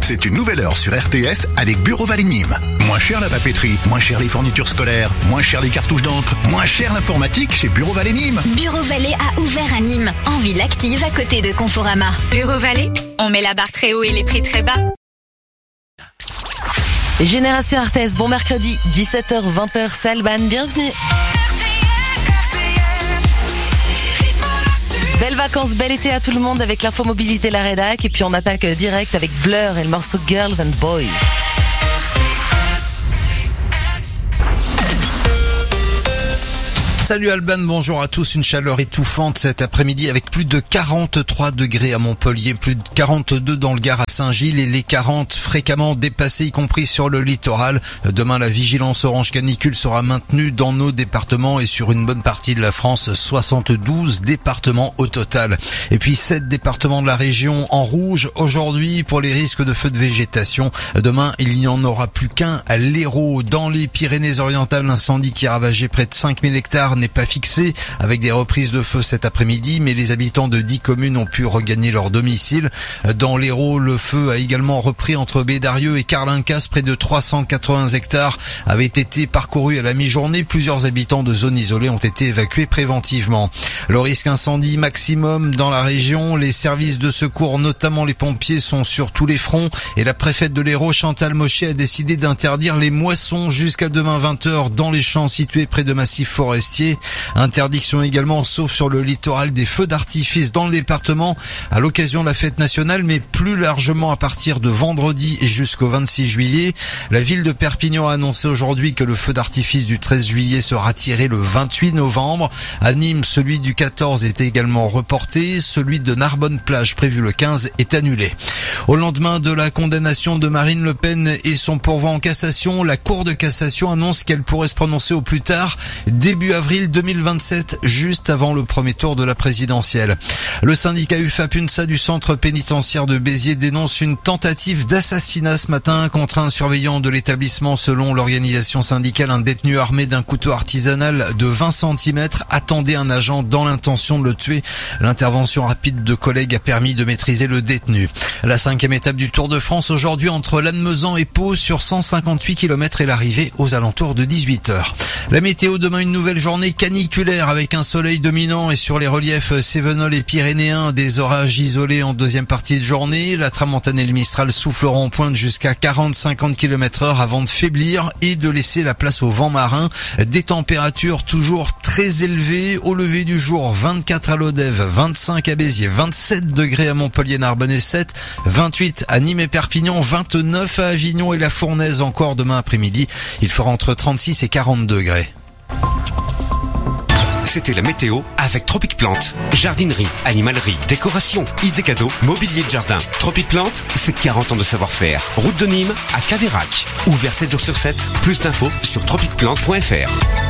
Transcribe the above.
C'est une nouvelle heure sur RTS avec Bureau Vallée Nîmes. Moins cher la papeterie, moins cher les fournitures scolaires, moins cher les cartouches d'encre, moins cher l'informatique chez Bureau Vallée Nîmes. Bureau Vallée a ouvert à Nîmes, en ville active à côté de Conforama. Bureau Vallée, on met la barre très haut et les prix très bas. Génération RTS, bon mercredi, 17h, 20h, c'est Alban, bienvenue. Belles vacances, bel été à tout le monde avec l'info mobilité la rédac. Et puis on attaque direct avec Blur et le morceau Girls and Boys. Salut Alban, bonjour à tous. Une chaleur étouffante cet après-midi avec plus de 43 degrés à Montpellier, plus de 42 dans le Gard à Saint-Gilles et les 40 fréquemment dépassés, y compris sur le littoral. Demain, la vigilance orange canicule sera maintenue dans nos départements et sur une bonne partie de la France, 72 départements au total. Et puis 7 départements de la région en rouge aujourd'hui pour les risques de feux de végétation. Demain, il n'y en aura plus qu'un à l'Hérault. Dans les Pyrénées-Orientales, l'incendie qui a ravagé près de 5000 hectares n'est pas fixé, avec des reprises de feu cet après-midi, mais les habitants de 10 communes ont pu regagner leur domicile. Dans l'Hérault, le feu a également repris entre Bédarieux et Carlincas. Près de 380 hectares avaient été parcourus à la mi-journée. Plusieurs habitants de zones isolées ont été évacués préventivement. Le risque incendie maximum dans la région. Les services de secours, notamment les pompiers, sont sur tous les fronts. Et la préfète de l'Hérault, Chantal Mochet, a décidé d'interdire les moissons jusqu'à demain 20h dans les champs situés près de massifs forestiers. Interdiction également, sauf sur le littoral, des feux d'artifice dans le département à l'occasion de la fête nationale, mais plus largement à partir de vendredi et jusqu'au 26 juillet. La ville de Perpignan a annoncé aujourd'hui que le feu d'artifice du 13 juillet sera tiré le 28 novembre. À Nîmes, celui du 14 est également reporté. Celui de Narbonne-Plage, prévu le 15, est annulé. Au lendemain de la condamnation de Marine Le Pen et son pourvoi en cassation, la Cour de cassation annonce qu'elle pourrait se prononcer au plus tard début avril 2027, juste avant le premier tour de la présidentielle. Le syndicat UFAPUNSA du centre pénitentiaire de Béziers dénonce une tentative d'assassinat ce matin contre un surveillant de l'établissement. Selon l'organisation syndicale, un détenu armé d'un couteau artisanal de 20 cm attendait un agent dans l'intention de le tuer. L'intervention rapide de collègues a permis de maîtriser le détenu. La 5e étape du Tour de France aujourd'hui entre Lannemezan et Pau sur 158 km et l'arrivée aux alentours de 18h. La météo, demain une nouvelle journée caniculaire avec un soleil dominant et sur les reliefs cévenols et pyrénéens des orages isolés en deuxième partie de journée. La tramontane et le mistral souffleront en pointe jusqu'à 40-50 km/h avant de faiblir et de laisser la place au vent marin. Des températures toujours très élevées au lever du jour, 24 à Lodève, 25 à Béziers, 27 degrés à Montpellier, Narbonne et 7, 28 à Nîmes et Perpignan, 29 à Avignon et la Fournaise encore demain après-midi. Il fera entre 36 et 40 degrés. C'était la météo avec Tropic Plante. Jardinerie, animalerie, décoration, idées cadeaux, mobilier de jardin. Tropic Plante, c'est 40 ans de savoir-faire. Route de Nîmes à Caveyrac. Ouvert 7 jours sur 7. Plus d'infos sur tropicplante.fr.